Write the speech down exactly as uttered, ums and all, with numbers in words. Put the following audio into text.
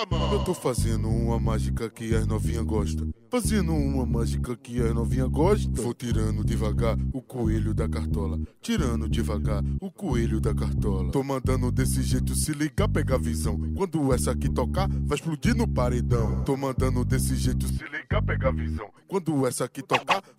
Fala, mano. Eu tô fazendo uma mágica que as novinhas gostam. Fazendo uma mágica que as novinhas gostam. Vou tirando devagar o coelho da cartola. Tirando devagar o coelho da cartola. Tô mandando desse jeito, se ligar, pegar visão. Quando essa aqui tocar, vai explodir no paredão. Tô mandando desse jeito, se ligar, pegar visão. Quando essa aqui tocar,